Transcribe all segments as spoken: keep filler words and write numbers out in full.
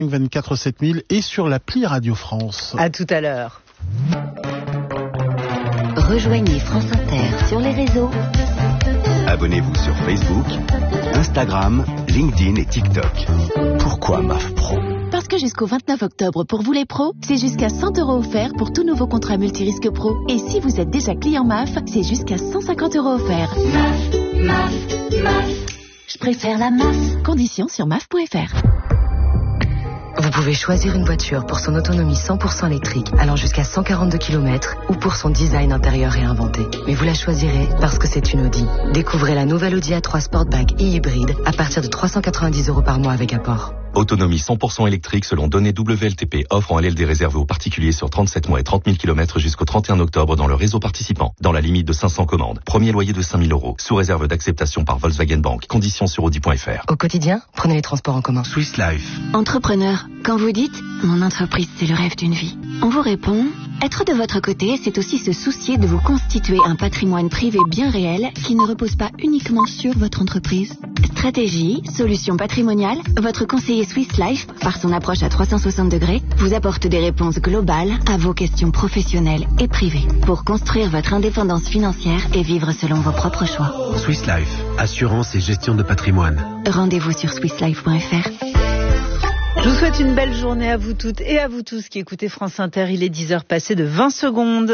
vingt-quatre sept mille et sur l'appli Radio France. À tout à l'heure. Rejoignez France Inter sur les réseaux. Abonnez-vous sur Facebook, Instagram, LinkedIn et TikTok. Pourquoi M A F Pro ? Parce que jusqu'au vingt-neuf octobre, pour vous les pros, c'est jusqu'à cent euros offerts pour tout nouveau contrat multirisque pro. Et si vous êtes déjà client M A F, c'est jusqu'à cent cinquante euros offerts. M A F, M A F, M A F. Je préfère la M A F. Conditions sur M A F point F R. Vous pouvez choisir une voiture pour son autonomie cent pour cent électrique allant jusqu'à cent quarante-deux kilomètres ou pour son design intérieur réinventé. Mais vous la choisirez parce que c'est une Audi. Découvrez la nouvelle Audi A trois Sportback e-hybride à partir de trois cent quatre-vingt-dix euros par mois avec apport. Autonomie cent pour cent électrique selon données W L T P, offre en L L D réservée aux particuliers sur trente-sept mois et trente mille kilomètres jusqu'au trente et un octobre dans le réseau participant, dans la limite de cinq cents commandes. Premier loyer de cinq mille euros, sous réserve d'acceptation par Volkswagen Bank. Conditions sur audi point F R. Au quotidien, prenez les transports en commun. Swiss Life. Entrepreneur, quand vous dites « Mon entreprise, c'est le rêve d'une vie », on vous répond « Être de votre côté, c'est aussi se soucier de vous constituer un patrimoine privé bien réel qui ne repose pas uniquement sur votre entreprise. » Stratégie, solutions patrimoniales, votre conseiller Swiss Life, par son approche à trois cent soixante degrés, vous apporte des réponses globales à vos questions professionnelles et privées pour construire votre indépendance financière et vivre selon vos propres choix. Swiss Life, assurance et gestion de patrimoine. Rendez-vous sur swiss life point F R. Je vous souhaite une belle journée à vous toutes et à vous tous qui écoutez France Inter. Il est dix heures passées de vingt secondes.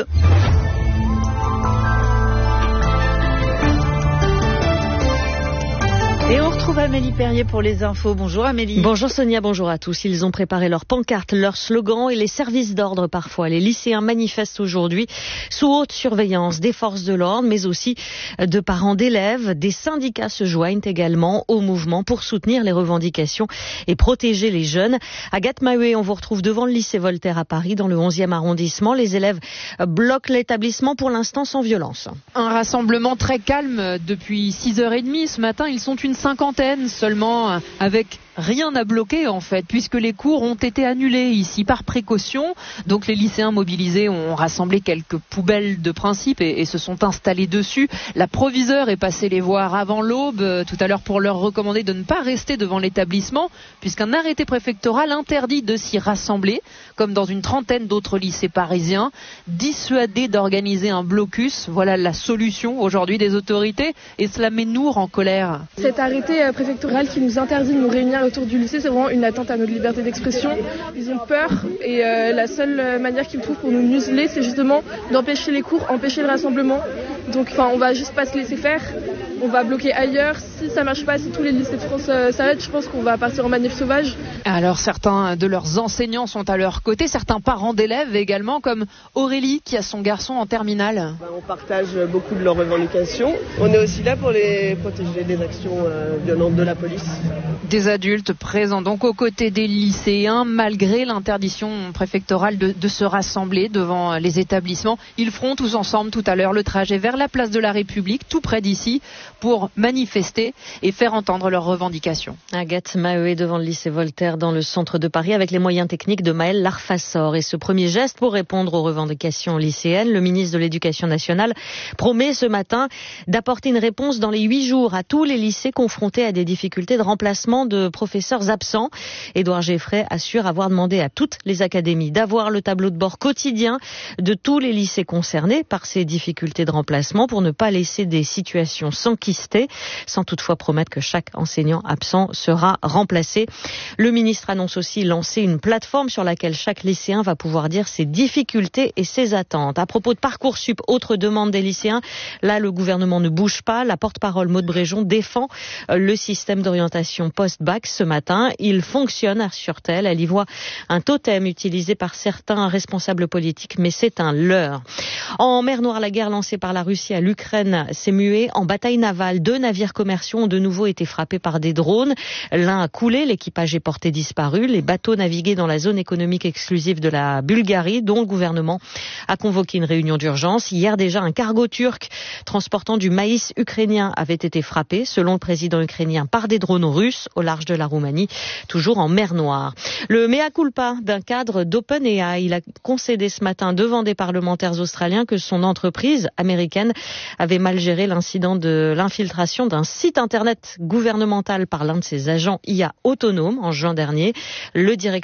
Et on retrouve Amélie Perrier pour les infos. Bonjour Amélie. Bonjour Sonia, bonjour à tous. Ils ont préparé leurs pancartes, leurs slogans et les services d'ordre parfois. Les lycéens manifestent aujourd'hui sous haute surveillance des forces de l'ordre, mais aussi de parents d'élèves. Des syndicats se joignent également au mouvement pour soutenir les revendications et protéger les jeunes. Agathe Maheué, on vous retrouve devant le lycée Voltaire à Paris, dans le onzième arrondissement. Les élèves bloquent l'établissement pour l'instant sans violence. Un rassemblement très calme depuis six heures trente ce matin. Ils sont une cinquantaine seulement, avec rien à bloquer en fait, puisque les cours ont été annulés ici par précaution. Donc les lycéens mobilisés ont rassemblé quelques poubelles de principe et, et se sont installés dessus. La proviseure est passée les voir avant l'aube euh, tout à l'heure pour leur recommander de ne pas rester devant l'établissement, puisqu'un arrêté préfectoral interdit de s'y rassembler, comme dans une trentaine d'autres lycées parisiens. Dissuader d'organiser un blocus, voilà la solution aujourd'hui des autorités, et cela met Nour en colère. Cet arrêté préfectoral qui nous interdit de nous réunir autour du lycée, c'est vraiment une atteinte à notre liberté d'expression. Ils ont peur et euh, la seule manière qu'ils trouvent pour nous museler, c'est justement d'empêcher les cours, empêcher le rassemblement. Donc enfin, on va juste pas se laisser faire. On va bloquer ailleurs. Si ça marche pas, si tous les lycées de France euh, s'arrêtent, je pense qu'on va partir en manif sauvage. Alors certains de leurs enseignants sont à leur côté, certains parents d'élèves également, comme Aurélie qui a son garçon en terminale. On partage beaucoup de leurs revendications. On est aussi là pour les protéger des actions euh, violentes de la police. Des adultes présents donc aux côtés des lycéens, malgré l'interdiction préfectorale de, de se rassembler devant les établissements. Ils feront tous ensemble tout à l'heure le trajet vers la place de la République, tout près d'ici, pour manifester et faire entendre leurs revendications. Agathe Maheué devant le lycée Voltaire dans le centre de Paris avec les moyens techniques de Maëlle Larfassor. Et ce premier geste pour répondre aux revendications lycéennes, le ministre de l'Éducation nationale promet ce matin d'apporter une réponse dans les huit jours à tous les lycées confrontés à des difficultés de remplacement de professeurs absents. Édouard Geffray assure avoir demandé à toutes les académies d'avoir le tableau de bord quotidien de tous les lycées concernés par ces difficultés de remplacement pour ne pas laisser des situations s'enquister, sans toutefois promettre que chaque enseignant absent sera remplacé. Le ministre annonce aussi lancer une plateforme sur laquelle chaque lycéen va pouvoir dire ses difficultés et ses attentes. À propos de Parcoursup, autre demande des lycéens, là le gouvernement ne bouge pas. La porte-parole Maud Bréjon défend le système d'orientation post-bac ce matin. Il fonctionne, assure-t-elle. Elle y voit un totem utilisé par certains responsables politiques, mais c'est un leurre. En mer Noire, la guerre lancée par la Russie à l'Ukraine s'est muée en bataille navale. Deux navires commerciaux ont de nouveau été frappés par des drones. L'un a coulé, l'équipage est porté disparu. Les bateaux naviguaient dans la zone économique exclusive de la Bulgarie, dont le gouvernement a convoqué une réunion d'urgence. Hier déjà, un cargo turc transportant du maïs ukrainien avait été frappé, selon le président ukrainien, par des drones russes au large de la Roumanie, toujours en mer Noire. Le mea culpa d'un cadre d'OpenAI, il a concédé ce matin devant des parlementaires australiens que son entreprise américaine avait mal géré l'incident de l'infiltration d'un site internet gouvernemental par l'un de ses agents I A autonomes en juin dernier. Le directeur